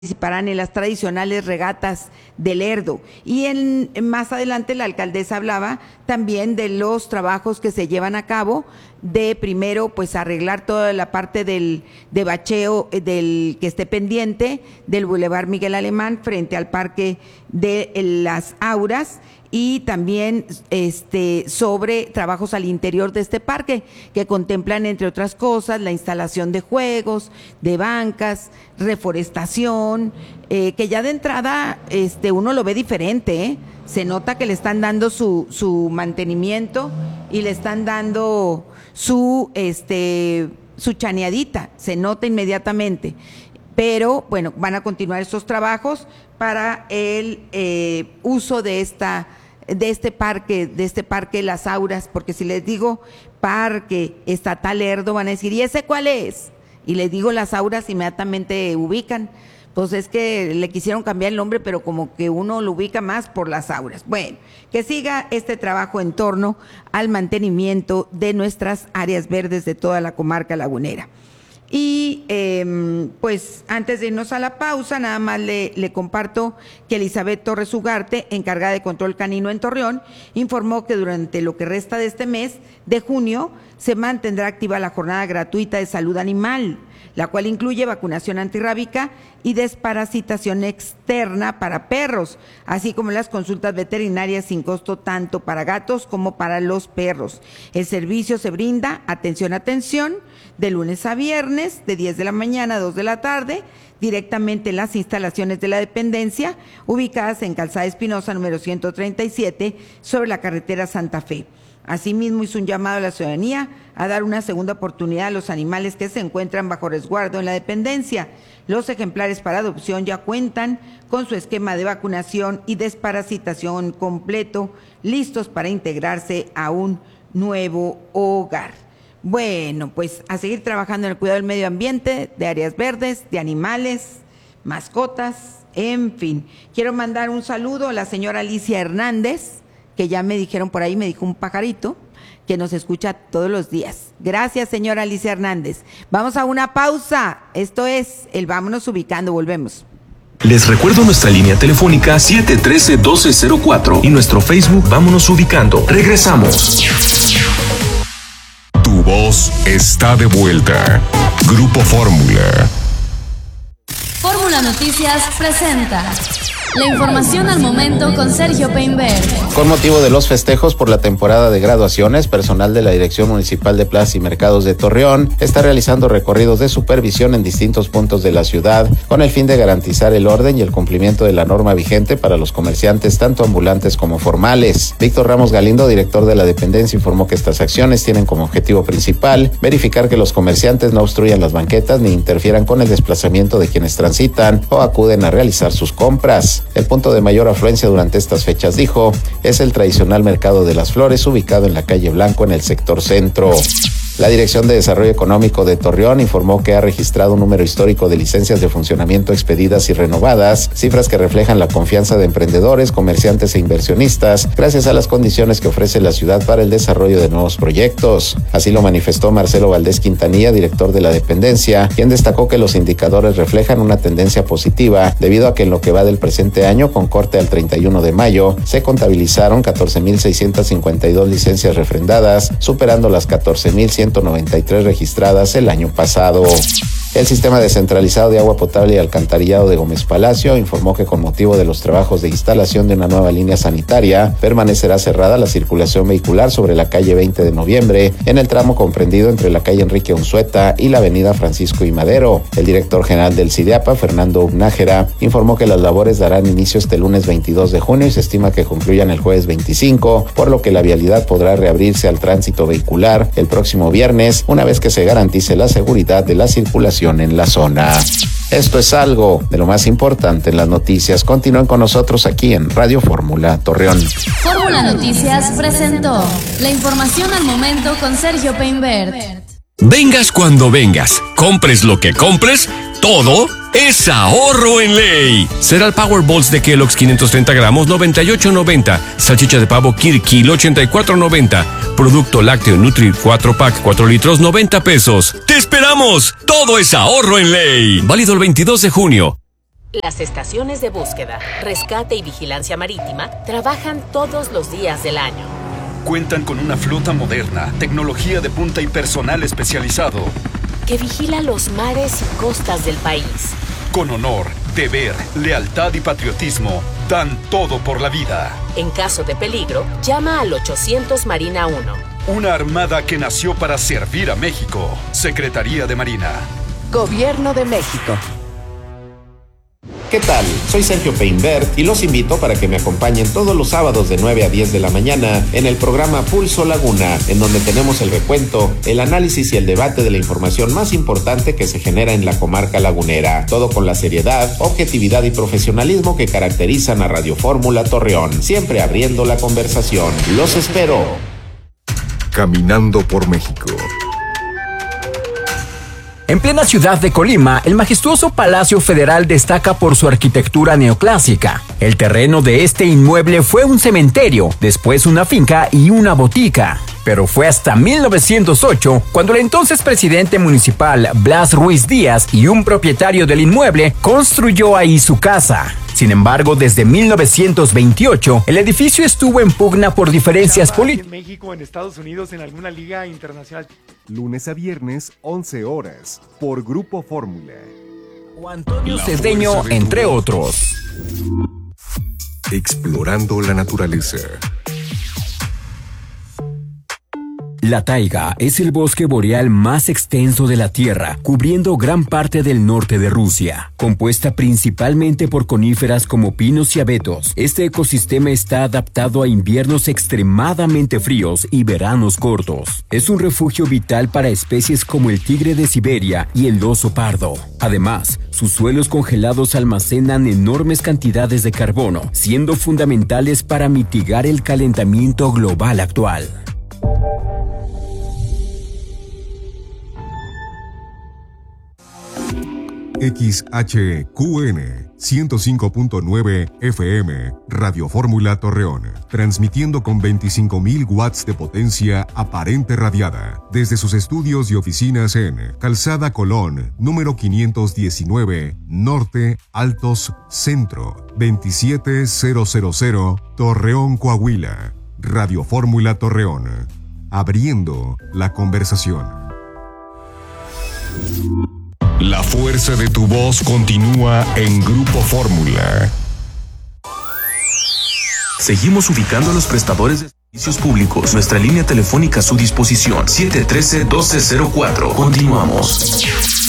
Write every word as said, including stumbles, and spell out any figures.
participarán en las tradicionales regatas del Lerdo. Y en, más adelante la alcaldesa hablaba también de los trabajos que se llevan a cabo, de primero pues arreglar toda la parte del de bacheo del que esté pendiente del Boulevard Miguel Alemán frente al Parque de las Auras, y también este sobre trabajos al interior de este parque que contemplan, entre otras cosas, la instalación de juegos, de bancas, reforestación, eh, que ya de entrada este uno lo ve diferente, ¿eh? Se nota que le están dando su, su mantenimiento y le están dando su este su chaneadita, se nota inmediatamente. Pero bueno, van a continuar estos trabajos para el eh, uso de esta de este parque, de este parque Las Auras, porque si les digo Parque Estatal Lerdo van a decir, ¿y ese cuál es? Y les digo Las Auras, inmediatamente ubican. Pues es que le quisieron cambiar el nombre, pero como que uno lo ubica más por Las Auras. Bueno, que siga este trabajo en torno al mantenimiento de nuestras áreas verdes de toda la comarca lagunera. Y eh, pues antes de irnos a la pausa, nada más le, le comparto que Elizabeth Torres Ugarte, encargada de control canino en Torreón, informó que durante lo que resta de este mes de junio se mantendrá activa la jornada gratuita de salud animal, la cual incluye vacunación antirrábica y desparasitación externa para perros, así como las consultas veterinarias sin costo tanto para gatos como para los perros. El servicio se brinda, atención, atención, de lunes a viernes, de diez de la mañana a dos de la tarde, directamente en las instalaciones de la dependencia, ubicadas en Calzada Espinosa, número ciento treinta y siete, sobre la carretera Santa Fe. Asimismo, hizo un llamado a la ciudadanía a dar una segunda oportunidad a los animales que se encuentran bajo resguardo en la dependencia. Los ejemplares para adopción ya cuentan con su esquema de vacunación y desparasitación completo, listos para integrarse a un nuevo hogar. Bueno, pues a seguir trabajando en el cuidado del medio ambiente, de áreas verdes, de animales, mascotas, en fin. Quiero mandar un saludo a la señora Alicia Hernández, que ya me dijeron por ahí, me dijo un pajarito, que nos escucha todos los días. Gracias, señora Alicia Hernández. Vamos a una pausa. Esto es el Vámonos Ubicando. Volvemos. Les recuerdo nuestra línea telefónica siete uno tres, uno dos cero cuatro y nuestro Facebook Vámonos Ubicando. Regresamos. Tu voz está de vuelta. Grupo Fórmula. Fórmula Noticias presenta la información al momento con Sergio Peinberg. Con motivo de los festejos por la temporada de graduaciones, personal de la Dirección Municipal de Plazas y Mercados de Torreón está realizando recorridos de supervisión en distintos puntos de la ciudad con el fin de garantizar el orden y el cumplimiento de la norma vigente para los comerciantes, tanto ambulantes como formales. Víctor Ramos Galindo, director de la dependencia, informó que estas acciones tienen como objetivo principal verificar que los comerciantes no obstruyan las banquetas ni interfieran con el desplazamiento de quienes transitan o acuden a realizar sus compras. El punto de mayor afluencia durante estas fechas, dijo, es el tradicional Mercado de las Flores, ubicado en la calle Blanco, en el sector centro. La Dirección de Desarrollo Económico de Torreón informó que ha registrado un número histórico de licencias de funcionamiento expedidas y renovadas, cifras que reflejan la confianza de emprendedores, comerciantes e inversionistas, gracias a las condiciones que ofrece la ciudad para el desarrollo de nuevos proyectos. Así lo manifestó Marcelo Valdés Quintanilla, director de la dependencia, quien destacó que los indicadores reflejan una tendencia positiva, debido a que en lo que va del presente año, con corte al treinta y uno de mayo, se contabilizaron catorce mil seiscientas cincuenta y dos licencias refrendadas, superando las catorce mil ciento noventa y tres registradas el año pasado. El Sistema Descentralizado de Agua Potable y Alcantarillado de Gómez Palacio informó que con motivo de los trabajos de instalación de una nueva línea sanitaria, permanecerá cerrada la circulación vehicular sobre la calle veinte de noviembre, en el tramo comprendido entre la calle Enrique Unzueta y la avenida Francisco I. Madero. El director general del SIDEAPA, Fernando Nájera, informó que las labores darán inicio este lunes veintidós de junio y se estima que concluyan el jueves veinticinco, por lo que la vialidad podrá reabrirse al tránsito vehicular el próximo viernes, una vez que se garantice la seguridad de la circulación en la zona. Esto es algo de lo más importante en las noticias. Continúen con nosotros aquí en Radio Fórmula Torreón. Fórmula Noticias presentó la información al momento con Sergio Peinberg. Vengas cuando vengas, compres lo que compres, todo es ahorro en ley. Cereal Power Balls de Kellogg's quinientos treinta gramos, noventa y ocho noventa. Salchicha de pavo Kir Kilo, ochenta y cuatro noventa. Producto lácteo Nutri cuatro pack, cuatro litros, noventa pesos. ¡Te esperamos! Todo es ahorro en ley. Válido el veintidós de junio. Las estaciones de búsqueda, rescate y vigilancia marítima trabajan todos los días del año. Cuentan con una flota moderna, tecnología de punta y personal especializado que vigila los mares y costas del país. Con honor, deber, lealtad y patriotismo, dan todo por la vida. En caso de peligro, llama al ochocientos Marina uno. Una armada que nació para servir a México. Secretaría de Marina. Gobierno de México. ¿Qué tal? Soy Sergio Peinbert y los invito para que me acompañen todos los sábados de nueve a diez de la mañana en el programa Pulso Laguna, en donde tenemos el recuento, el análisis y el debate de la información más importante que se genera en la comarca lagunera. Todo con la seriedad, objetividad y profesionalismo que caracterizan a Radio Fórmula Torreón, siempre abriendo la conversación. ¡Los espero! Caminando por México. En plena ciudad de Colima, el majestuoso Palacio Federal destaca por su arquitectura neoclásica. El terreno de este inmueble fue un cementerio, después una finca y una botica. Pero fue hasta mil novecientos ocho cuando el entonces presidente municipal Blas Ruiz Díaz y un propietario del inmueble construyó ahí su casa. Sin embargo, desde mil novecientos veintiocho, el edificio estuvo en pugna por diferencias políticas. En México, en Estados Unidos, en alguna liga internacional. Lunes a viernes, once horas, por Grupo Fórmula. O Antonio Cedeño, entre otros. Explorando la naturaleza. La taiga es el bosque boreal más extenso de la Tierra, cubriendo gran parte del norte de Rusia. Compuesta principalmente por coníferas como pinos y abetos, este ecosistema está adaptado a inviernos extremadamente fríos y veranos cortos. Es un refugio vital para especies como el tigre de Siberia y el oso pardo. Además, sus suelos congelados almacenan enormes cantidades de carbono, siendo fundamentales para mitigar el calentamiento global actual. X H Q N ciento cinco punto nueve F M, Radio Fórmula Torreón, transmitiendo con veinticinco mil watts de potencia aparente radiada, desde sus estudios y oficinas en Calzada Colón, número quinientos diecinueve, Norte, Altos, Centro, veintisiete mil, Torreón, Coahuila. Radio Fórmula Torreón, abriendo la conversación. La fuerza de tu voz continúa en Grupo Fórmula. Seguimos ubicando a los prestadores de servicios públicos. Nuestra línea telefónica a su disposición, siete uno tres, uno dos cero cuatro. Continuamos.